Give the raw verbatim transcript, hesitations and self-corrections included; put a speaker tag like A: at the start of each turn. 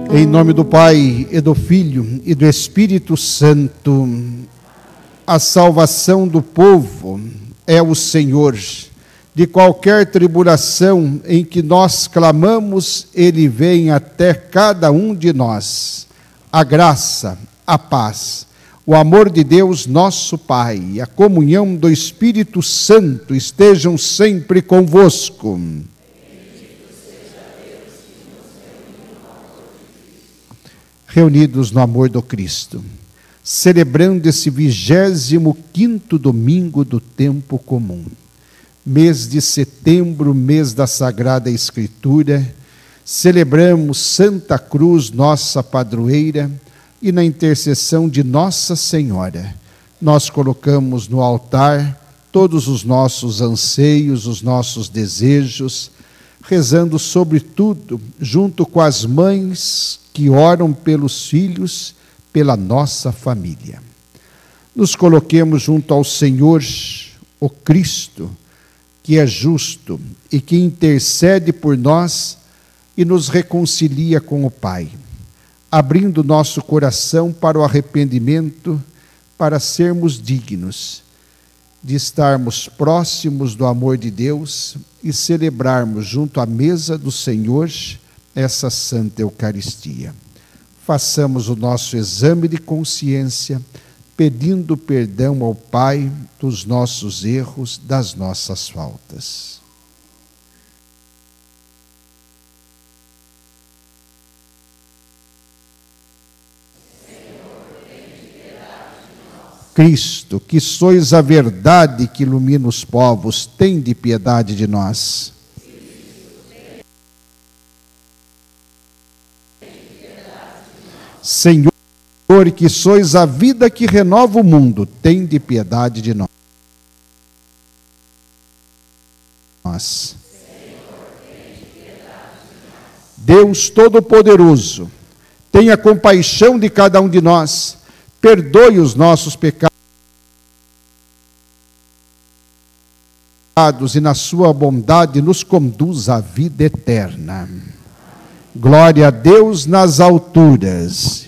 A: Em nome do Pai, e do Filho, e do Espírito Santo, a salvação do povo é o Senhor. De qualquer tribulação em que nós clamamos, Ele vem até cada um de nós. A graça, a paz, o amor de Deus, nosso Pai, e a comunhão do Espírito Santo estejam sempre convosco. Reunidos no amor do Cristo, celebrando esse vigésimo quinto domingo do tempo comum, mês de setembro, mês da Sagrada Escritura, celebramos Santa Cruz, nossa padroeira, e na intercessão de Nossa Senhora, nós colocamos no altar todos os nossos anseios, os nossos desejos, rezando sobretudo junto com as mães que oram pelos filhos, pela nossa família. Nos coloquemos junto ao Senhor, o Cristo, que é justo e que intercede por nós e nos reconcilia com o Pai, abrindo nosso coração para o arrependimento, para sermos dignos de estarmos próximos do amor de Deus e celebrarmos junto à mesa do Senhor essa Santa Eucaristia. Façamos o nosso exame de consciência, pedindo perdão ao Pai dos nossos erros, das nossas faltas. Cristo, que sois a verdade que ilumina os povos, tende piedade de nós. Senhor, que sois a vida que renova o mundo, tende piedade de nós. Deus Todo-Poderoso, tenha compaixão de cada um de nós, perdoe os nossos pecados e na sua bondade nos conduza à vida eterna. Glória a Deus nas alturas